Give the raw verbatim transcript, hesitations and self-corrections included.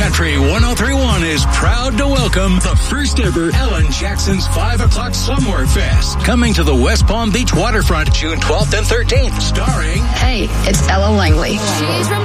Country one oh three point one is proud to welcome the first ever Alan Jackson's five o'clock Slumlore Fest, coming to the West Palm Beach waterfront June twelfth and thirteenth, starring... Hey, it's Ella Langley.